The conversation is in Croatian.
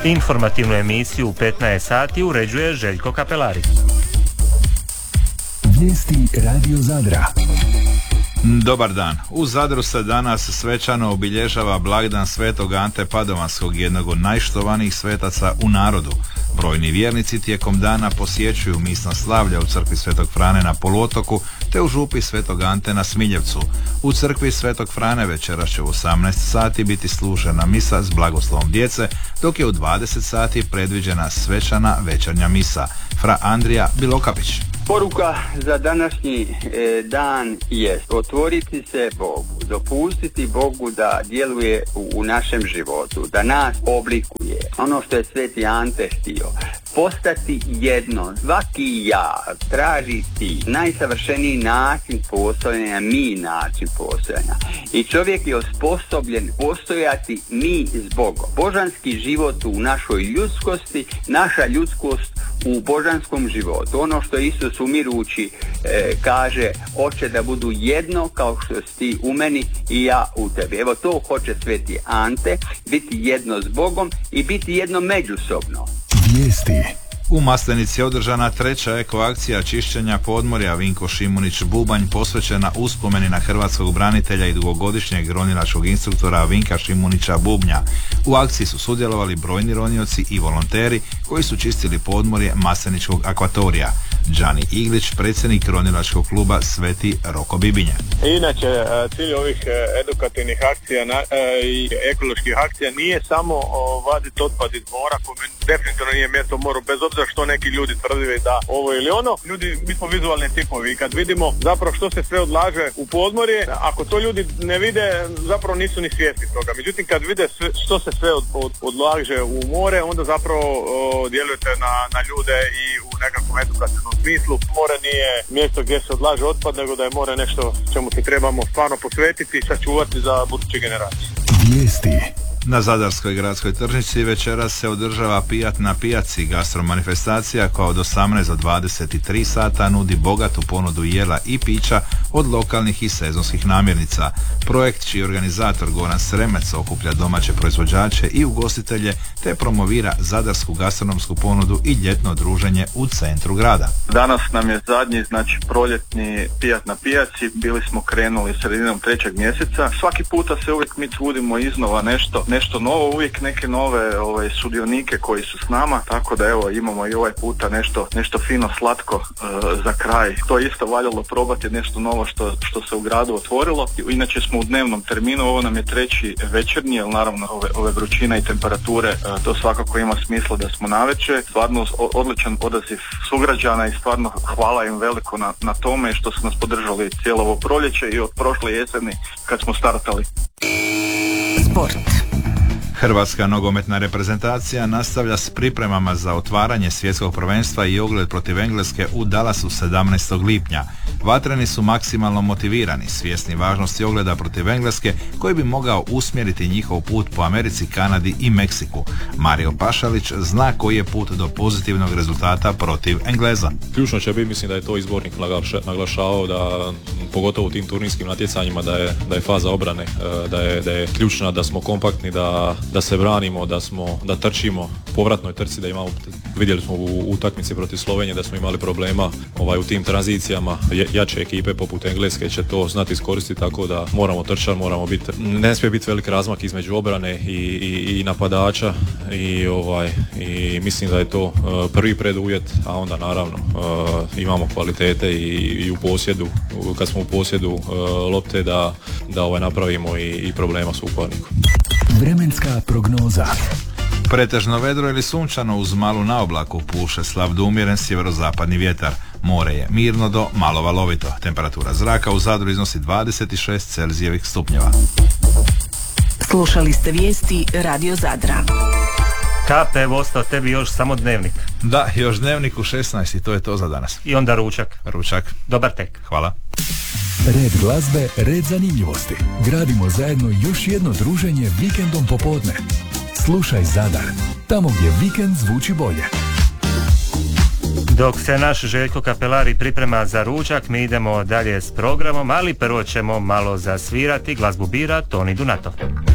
Informativnu emisiju u 15 sati uređuje Željko Kapelari. Vijesti Radio Zadra. Dobar dan. U Zadru se danas svečano obilježava blagdan Svetog Ante Padovanskog, jednog od najštovanijih svetaca u narodu. Brojni vjernici tijekom dana posjećuju misna slavlja u crkvi Svetog Frane na poluotoku te u župi Svetog Ante na Smiljevcu. U crkvi Svetog Frane večeras će u 18 sati biti služena misa s blagoslovom djece, dok je u 20 sati predviđena svečana večernja misa. Fra Andrija Bilokapić. Poruka za današnji dan je otvoriti se Bogu, dopustiti Bogu da djeluje u našem životu, da nas oblikuje. Ono što je Sveti Ante htio, postati jedno, svaki ja traži ti, najsavršeniji način postojanja, mi način postojanja. I čovjek je osposobljen postojati mi s Bogom. Božanski život u našoj ljudskosti, naša ljudskost u božanskom životu. Ono što Isus umirući kaže, hoće da budu jedno kao što si ti u meni i ja u tebi. Evo to hoće Sveti Ante, biti jedno s Bogom i biti jedno međusobno. Vijesti. U Maslenici je održana treća ekoakcija čišćenja podmorja Vinko Šimunić Bubanj, posvećena uspomeni na hrvatskog branitelja i dugogodišnjeg ronilačkog instruktora Vinka Šimunića Bubnja. U akciji su sudjelovali brojni ronioci i volonteri koji su čistili podmorje Masleničkog akvatorija. Đani Iglić, predsjednik ronilačkog kluba Sveti Roko Bibinje. Inače, cilj ovih edukativnih akcija i ekoloških akcija nije samo vaditi otpad iz mora, kome definitivno nije mjesto moru, bez obzira što neki ljudi tvrdive da ovo ili ono. Ljudi, mi smo vizualni tipovi i kad vidimo zapravo što se sve odlaže u podmorje, ako to ljudi ne vide, zapravo nisu ni svjesni toga. Međutim, kad vide što se sve odlaže u more, onda zapravo djelujete na ljude i u nekakvom edukativnom smislu. More nije mjesto gdje se odlaže otpad, nego da je more nešto čemu se trebamo stvarno posvetiti i sačuvati za buduće generacije. Vijesti. Na Zadarskoj gradskoj tržnici večeras se održava Pijat na pijaci, gastromanifestacija koja od 18 do 23 sata nudi bogatu ponudu jela i pića od lokalnih i sezonskih namirnica. Projekt čiji organizator Goran Sremec okuplja domaće proizvođače i ugostitelje te promovira zadarsku gastronomsku ponudu i ljetno druženje u centru grada. Danas nam je zadnji, proljetni Pijat na pijaci. Bili smo krenuli sredinom 3. mjeseca. Svaki puta se uvijek mi trudimo iznova nešto novo, uvijek neke nove sudionike koji su s nama, tako da evo imamo i ovaj puta nešto fino slatko za kraj. To je isto valjalo probati, nešto novo što se u gradu otvorilo. Inače smo u dnevnom terminu, ovo nam je treći večernji, jer naravno ove vrućine i temperature, to svakako ima smisla da smo navečer. Stvarno odličan odaziv sugrađana i stvarno hvala im veliko na tome što su nas podržali cijelo ovo proljeće i od prošle jeseni kad smo startali. Sport. Hrvatska nogometna reprezentacija nastavlja s pripremama za otvaranje svjetskog prvenstva i ogled protiv Engleske u Dallasu 17. lipnja. Vatreni su maksimalno motivirani, svjesni važnosti ogleda protiv Engleske koji bi mogao usmjeriti njihov put po Americi, Kanadi i Meksiku. Mario Pašalić zna koji je put do pozitivnog rezultata protiv Engleza. Ključno će biti, mislim da je to izbornik naglašavao, da pogotovo u tim turnirskim natjecanjima da je faza obrane, da je ključna, da smo kompaktni, da se branimo, da trčimo povratnoj trci, da imamo, vidjeli smo u utakmici protiv Slovenije da smo imali problema u tim tranzicijama. Jače ekipe poput Engleske će to znati iskoristiti, tako da moramo trčati, ne smije biti velik razmak između obrane i napadača i mislim da je to prvi preduvjet, a onda naravno imamo kvalitete i u posjedu, kad smo u posjedu lopte da napravimo i problema s upadnikom. Vremenska prognoza. Pretežno vedro ili sunčano uz malu naoblaku, puše slab do umjeren sjeverozapadni vjetar. More je mirno do malo valovito. Temperatura zraka u Zadru iznosi 26 Celzijevih stupnjeva. Slušali ste vijesti Radio Zadra. Kape, evo ostao tebi još samo dnevnik. Da, još dnevnik u 16 i to je to za danas. I onda ručak. Dobar tek. Hvala. Red glazbe, red zanimljivosti. Gradimo zajedno još jedno druženje vikendom popodne. Slušaj Zadar, tamo gdje vikend zvuči bolje. Dok se naš Željko Kapelari priprema za ručak, mi idemo dalje s programom, ali prvo ćemo malo zasvirati. Glazbu bira Toni Donato.